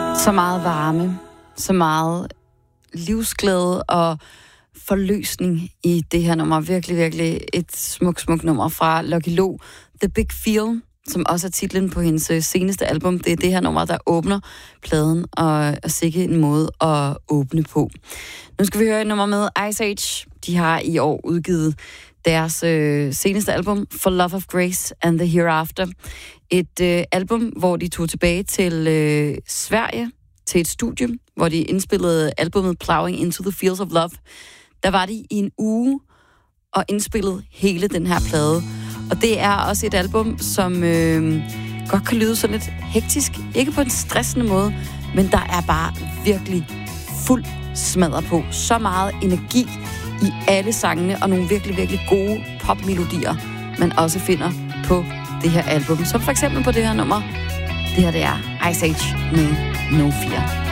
Så meget varme, så meget livsglæde og forløsning i det her nummer. Virkelig, virkelig et smukt nummer fra Lucky Lo. The Big Feel, som også er titlen på hendes seneste album. Det er det her nummer, der åbner pladen, og sikke en måde at åbne på. Nu skal vi høre et nummer med Ice Age. De har i år udgivet deres seneste album, For Love of Grace and the Hereafter. Et album, hvor de tog tilbage til Sverige, til et studie, hvor de indspillede albumet Plowing into the Fields of Love. Der var de i en uge og indspillede hele den her plade. Og det er også et album, som godt kan lyde sådan lidt hektisk. Ikke på en stressende måde, men der er bare virkelig fuld smadret på. Så meget energi i alle sangene, og nogle virkelig, virkelig gode popmelodier, man også finder på det her album. Som for eksempel på det her nummer. Det her, det er Ice Age med No Fear.